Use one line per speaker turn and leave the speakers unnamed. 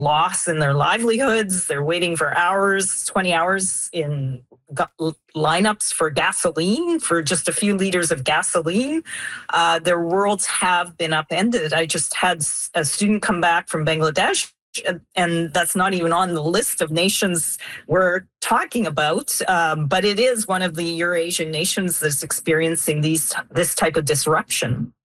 loss in their livelihoods. They're waiting for hours, 20 hours in lineups for gasoline, for just a few liters of gasoline. Their worlds have been upended. I just had a student come back from Bangladesh, and that's not even on the list of nations we're talking about, but it is one of the Eurasian nations that's experiencing this type of disruption.